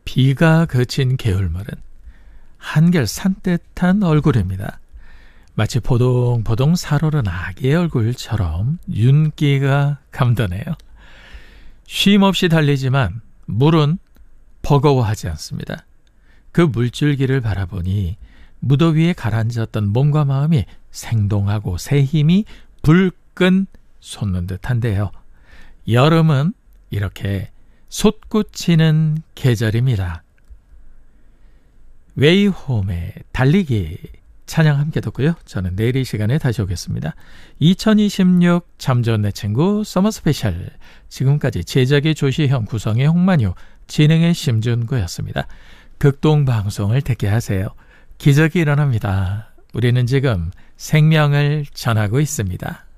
비가 그친 개울물은 한결 산뜻한 얼굴입니다. 마치 보동보동 살오른 아기의 얼굴처럼 윤기가 감도네요. 쉼없이 달리지만 물은 버거워하지 않습니다. 그 물줄기를 바라보니 무더위에 가라앉았던 몸과 마음이 생동하고 새 힘이 불끈 솟는 듯한데요. 여름은 이렇게 솟구치는 계절입니다. 웨이홈의 달리기 찬양 함께 듣고요. 저는 내일 이 시간에 다시 오겠습니다. 2026 참 좋은 내 친구 서머 스페셜, 지금까지 제작의 조시형, 구성의 홍만유, 진행의 심준구였습니다. 극동방송을 듣게 하세요. 기적이 일어납니다. 우리는 지금 생명을 전하고 있습니다.